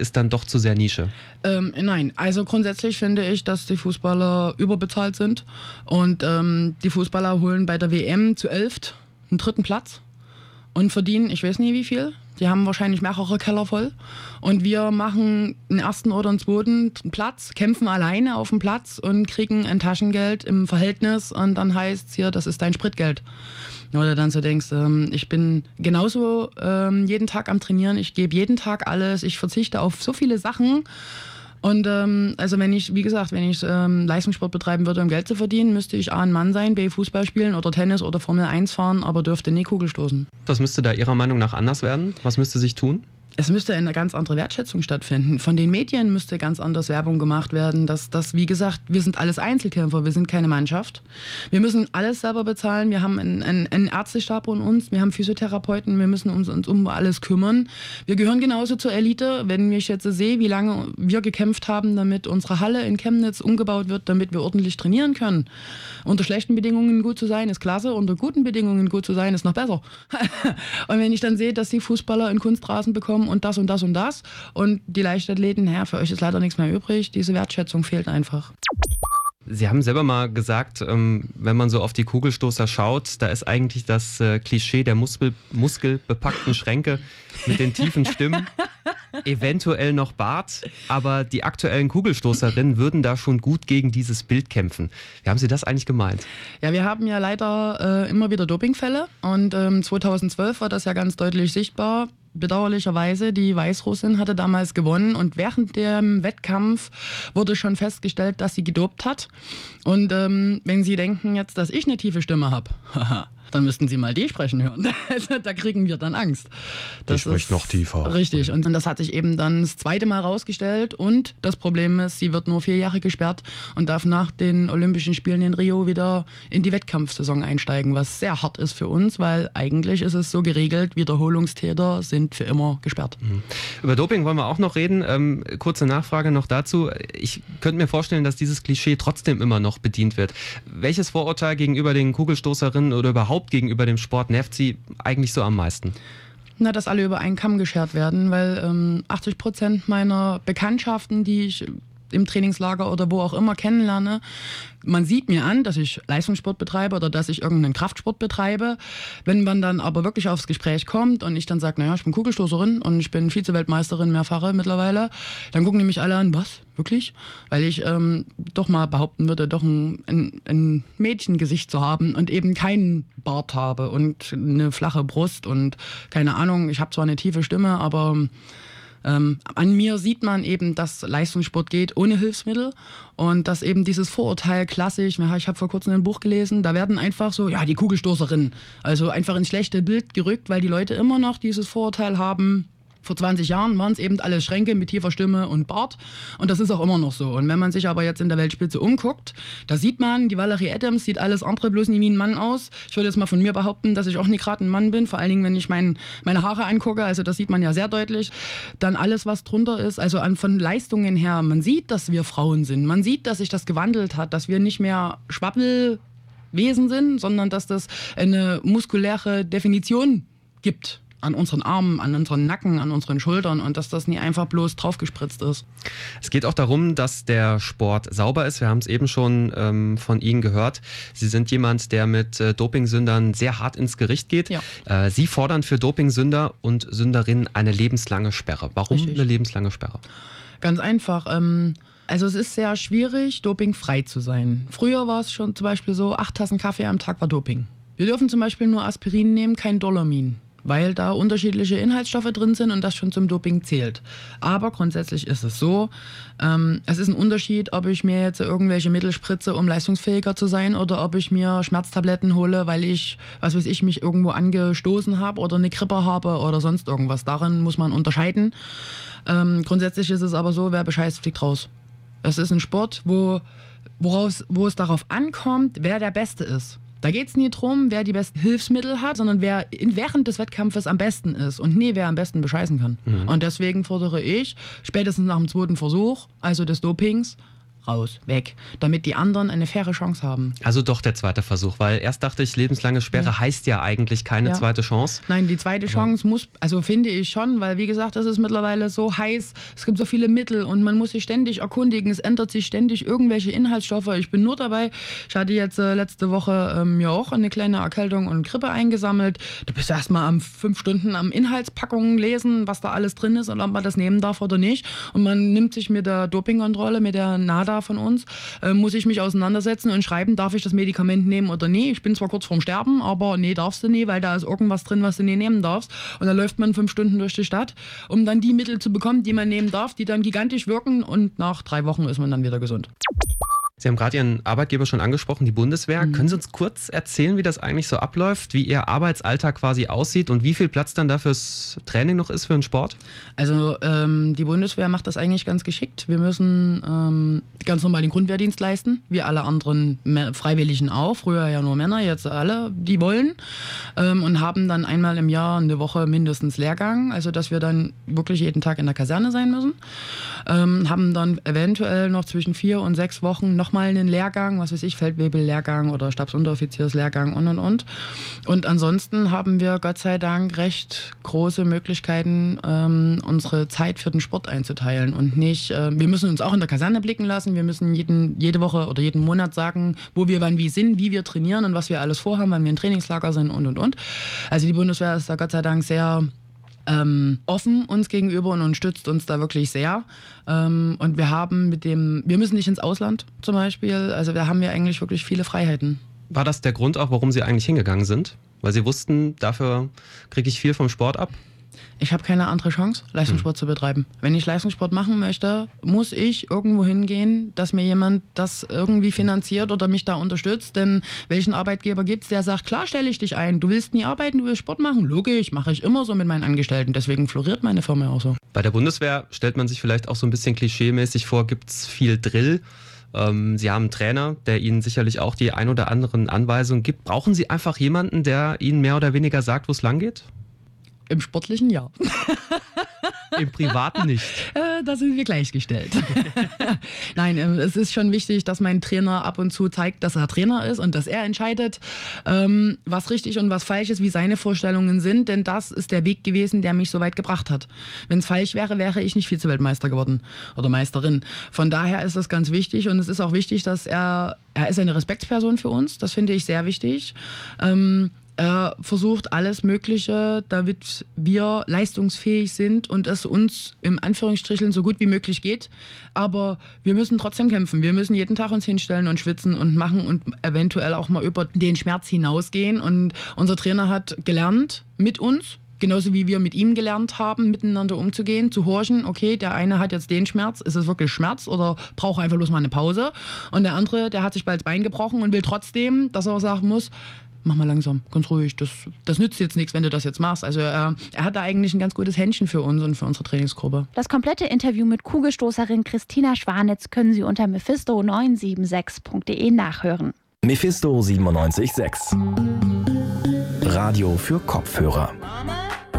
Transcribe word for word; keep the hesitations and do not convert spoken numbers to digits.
ist dann doch zu sehr Nische? Ähm, nein, also grundsätzlich finde ich, dass die Fußballer überbezahlt sind und ähm, die Fußballer holen bei der W M zu elft einen dritten Platz und verdienen, ich weiß nie wie viel. Die haben wahrscheinlich mehrere Keller voll. Und wir machen einen ersten oder einen zweiten Platz, kämpfen alleine auf dem Platz und kriegen ein Taschengeld im Verhältnis. Und dann heißt es hier, das ist dein Spritgeld. Oder dann so denkst, ähm, ich bin genauso ähm, jeden Tag am Trainieren. Ich gebe jeden Tag alles. Ich verzichte auf so viele Sachen. Und ähm, also wenn ich, wie gesagt, wenn ich ähm, Leistungssport betreiben würde, um Geld zu verdienen, müsste ich A, ein Mann sein, B, Fußball spielen oder Tennis oder Formel eins fahren, aber dürfte nie Kugel stoßen. Was müsste da Ihrer Meinung nach anders werden? Was müsste sich tun? Es müsste eine ganz andere Wertschätzung stattfinden. Von den Medien müsste ganz anders Werbung gemacht werden. Dass, dass, wie gesagt, wir sind alles Einzelkämpfer, wir sind keine Mannschaft. Wir müssen alles selber bezahlen. Wir haben einen, einen, einen Ärztestab um uns, wir haben Physiotherapeuten, wir müssen uns, uns um alles kümmern. Wir gehören genauso zur Elite. Wenn ich jetzt sehe, wie lange wir gekämpft haben, damit unsere Halle in Chemnitz umgebaut wird, damit wir ordentlich trainieren können. Unter schlechten Bedingungen gut zu sein, ist klasse. Unter guten Bedingungen gut zu sein, ist noch besser. Und wenn ich dann sehe, dass die Fußballer einen Kunstrasen bekommen und das und das und das und die Leichtathleten, naja, für euch ist leider nichts mehr übrig. Diese Wertschätzung fehlt einfach. Sie haben selber mal gesagt, ähm, wenn man so auf die Kugelstoßer schaut, da ist eigentlich das äh, Klischee der Muskel, muskelbepackten Schränke mit den tiefen Stimmen, eventuell noch Bart, aber die aktuellen Kugelstoßerinnen würden da schon gut gegen dieses Bild kämpfen. Wie haben Sie das eigentlich gemeint? Ja, wir haben ja leider äh, immer wieder Dopingfälle und ähm, zweitausendzwölf war das ja ganz deutlich sichtbar. Bedauerlicherweise, die Weißrussin hatte damals gewonnen und während dem Wettkampf wurde schon festgestellt, dass sie gedopt hat. Und ähm, wenn Sie denken jetzt, dass ich eine tiefe Stimme habe, dann müssten Sie mal die sprechen hören. Da kriegen wir dann Angst. Das ich spricht noch tiefer. Richtig. Und das hat sich eben dann das zweite Mal rausgestellt. Und das Problem ist, sie wird nur vier Jahre gesperrt und darf nach den Olympischen Spielen in Rio wieder in die Wettkampfsaison einsteigen, was sehr hart ist für uns, weil eigentlich ist es so geregelt, Wiederholungstäter sind für immer gesperrt. Mhm. Über Doping wollen wir auch noch reden. Ähm, kurze Nachfrage noch dazu. Ich könnte mir vorstellen, dass dieses Klischee trotzdem immer noch bedient wird. Welches Vorurteil gegenüber den Kugelstoßerinnen oder überhaupt gegenüber dem Sport nervt Sie eigentlich so am meisten? Na, dass alle über einen Kamm geschert werden, weil ähm, achtzig Prozent meiner Bekanntschaften, die ich im Trainingslager oder wo auch immer kennenlerne, man sieht mir an, dass ich Leistungssport betreibe oder dass ich irgendeinen Kraftsport betreibe. Wenn man dann aber wirklich aufs Gespräch kommt und ich dann sage, naja, ich bin Kugelstoßerin und ich bin Vize-Weltmeisterin mehrfache mittlerweile, dann gucken die mich alle an, was, wirklich? Weil ich ähm, doch mal behaupten würde, doch ein, ein, ein Mädchengesicht zu haben und eben keinen Bart habe und eine flache Brust und keine Ahnung, ich habe zwar eine tiefe Stimme, aber Ähm, an mir sieht man eben, dass Leistungssport geht ohne Hilfsmittel und dass eben dieses Vorurteil klassisch, ich habe vor kurzem ein Buch gelesen, da werden einfach so, ja, die Kugelstoßerin, also einfach ins schlechte Bild gerückt, weil die Leute immer noch dieses Vorurteil haben. Vor zwanzig Jahren waren es eben alles Schränke mit tiefer Stimme und Bart und das ist auch immer noch so. Und wenn man sich aber jetzt in der Weltspitze umguckt, da sieht man, die Valerie Adams sieht alles andere bloß nie wie ein Mann aus. Ich würde jetzt mal von mir behaupten, dass ich auch nicht gerade ein Mann bin, vor allen Dingen, wenn ich mein, meine Haare angucke, also das sieht man ja sehr deutlich. Dann alles, was drunter ist, also an, von Leistungen her, man sieht, dass wir Frauen sind, man sieht, dass sich das gewandelt hat, dass wir nicht mehr Schwabbelwesen sind, sondern dass das eine muskuläre Definition gibt. An unseren Armen, an unseren Nacken, an unseren Schultern und dass das nie einfach bloß draufgespritzt ist. Es geht auch darum, dass der Sport sauber ist. Wir haben es eben schon ähm, von Ihnen gehört. Sie sind jemand, der mit äh, Dopingsündern sehr hart ins Gericht geht. Ja. Äh, Sie fordern für Dopingsünder und Sünderinnen eine lebenslange Sperre. Warum Richtig. Eine lebenslange Sperre? Ganz einfach. Ähm, also es ist sehr schwierig, dopingfrei zu sein. Früher war es schon zum Beispiel so, acht Tassen Kaffee am Tag war Doping. Wir dürfen zum Beispiel nur Aspirin nehmen, kein Dolamin, weil da unterschiedliche Inhaltsstoffe drin sind und das schon zum Doping zählt. Aber grundsätzlich ist es so, ähm, es ist ein Unterschied, ob ich mir jetzt irgendwelche Mittel spritze, um leistungsfähiger zu sein oder ob ich mir Schmerztabletten hole, weil ich, was weiß ich, mich irgendwo angestoßen habe oder eine Grippe habe oder sonst irgendwas. Darin muss man unterscheiden. Ähm, grundsätzlich ist es aber so, wer bescheißt, fliegt raus. Es ist ein Sport, wo, woraus, wo es darauf ankommt, wer der Beste ist. Da geht es nie drum, wer die besten Hilfsmittel hat, sondern wer in, während des Wettkampfes am besten ist und nie wer am besten bescheißen kann. Mhm. Und deswegen fordere ich, spätestens nach dem zweiten Versuch, also des Dopings, raus, weg, damit die anderen eine faire Chance haben. Also doch der zweite Versuch, weil erst dachte ich, lebenslange Sperre ja. heißt ja eigentlich keine ja. zweite Chance. Nein, die zweite Aber Chance muss, also finde ich schon, weil wie gesagt, es ist mittlerweile so heiß, es gibt so viele Mittel und man muss sich ständig erkundigen, es ändert sich ständig irgendwelche Inhaltsstoffe. Ich bin nur dabei, ich hatte jetzt äh, letzte Woche ähm, mir auch eine kleine Erkältung und Grippe eingesammelt. Du bist erstmal am fünf Stunden am Inhaltspackungen lesen, was da alles drin ist und ob man das nehmen darf oder nicht. Und man nimmt sich mit der Dopingkontrolle, mit der NADA von uns, äh, muss ich mich auseinandersetzen und schreiben, darf ich das Medikament nehmen oder nie. Ich bin zwar kurz vorm Sterben, aber nee, darfst du nie, weil da ist irgendwas drin, was du nie nehmen darfst. Und dann läuft man fünf Stunden durch die Stadt, um dann die Mittel zu bekommen, die man nehmen darf, die dann gigantisch wirken und nach drei Wochen ist man dann wieder gesund. Sie haben gerade Ihren Arbeitgeber schon angesprochen, die Bundeswehr. Mhm. Können Sie uns kurz erzählen, wie das eigentlich so abläuft, wie Ihr Arbeitsalltag quasi aussieht und wie viel Platz dann da fürs Training noch ist für den Sport? Also ähm, die Bundeswehr macht das eigentlich ganz geschickt. Wir müssen ähm, ganz normal den Grundwehrdienst leisten, wie alle anderen Freiwilligen auch. Früher ja nur Männer, jetzt alle, die wollen. Ähm, und haben dann einmal im Jahr eine Woche mindestens Lehrgang, also dass wir dann wirklich jeden Tag in der Kaserne sein müssen. Ähm, haben dann eventuell noch zwischen vier und sechs Wochen noch mal einen Lehrgang, was weiß ich, Feldwebel-Lehrgang oder Stabsunteroffizierslehrgang und und und. Und ansonsten haben wir Gott sei Dank recht große Möglichkeiten, ähm, unsere Zeit für den Sport einzuteilen und nicht, äh, wir müssen uns auch in der Kaserne blicken lassen, wir müssen jeden, jede Woche oder jeden Monat sagen, wo wir wann wie sind, wie wir trainieren und was wir alles vorhaben, wann wir im Trainingslager sind und und und. Also die Bundeswehr ist da Gott sei Dank sehr Ähm, offen uns gegenüber und unterstützt uns da wirklich sehr. Ähm, und wir haben mit dem, wir müssen nicht ins Ausland zum Beispiel, also wir haben ja eigentlich wirklich viele Freiheiten. War das der Grund auch, warum Sie eigentlich hingegangen sind? Weil Sie wussten, dafür kriege ich viel vom Sport ab? Ich habe keine andere Chance, Leistungssport hm. zu betreiben. Wenn ich Leistungssport machen möchte, muss ich irgendwo hingehen, dass mir jemand das irgendwie finanziert oder mich da unterstützt. Denn welchen Arbeitgeber gibt es, der sagt, klar stelle ich dich ein, du willst nie arbeiten, du willst Sport machen? Logisch, mache ich immer so mit meinen Angestellten. Deswegen floriert meine Firma auch so. Bei der Bundeswehr stellt man sich vielleicht auch so ein bisschen klischeemäßig vor, gibt es viel Drill. Ähm, Sie haben einen Trainer, der Ihnen sicherlich auch die ein oder anderen Anweisungen gibt. Brauchen Sie einfach jemanden, der Ihnen mehr oder weniger sagt, wo es lang geht? Im Sportlichen ja. Im Privaten nicht. Äh, da sind wir gleichgestellt. Nein, äh, es ist schon wichtig, dass mein Trainer ab und zu zeigt, dass er Trainer ist und dass er entscheidet, ähm, was richtig und was falsch ist, wie seine Vorstellungen sind. Denn das ist der Weg gewesen, der mich so weit gebracht hat. Wenn es falsch wäre, wäre ich nicht Vize-Weltmeister geworden oder Meisterin. Von daher ist das ganz wichtig und es ist auch wichtig, dass er, er ist eine Respektsperson für uns. Das finde ich sehr wichtig. Ähm, Er versucht alles Mögliche, damit wir leistungsfähig sind und es uns im Anführungsstrichen so gut wie möglich geht. Aber wir müssen trotzdem kämpfen. Wir müssen jeden Tag uns hinstellen und schwitzen und machen und eventuell auch mal über den Schmerz hinausgehen. Und unser Trainer hat gelernt mit uns, genauso wie wir mit ihm gelernt haben, miteinander umzugehen, zu horchen, okay, der eine hat jetzt den Schmerz, ist es wirklich Schmerz oder braucht einfach bloß mal eine Pause? Und der andere, der hat sich bald das Bein gebrochen und will trotzdem, dass er sagen muss, mach mal langsam, ganz ruhig, das, das nützt jetzt nichts, wenn du das jetzt machst. Also er, er hat da eigentlich ein ganz gutes Händchen für uns und für unsere Trainingsgruppe. Das komplette Interview mit Kugelstoßerin Christina Schwanitz können Sie unter mephisto neun sieben sechs punkt de nachhören. Mephisto siebenundneunzig Komma sechs. Radio für Kopfhörer.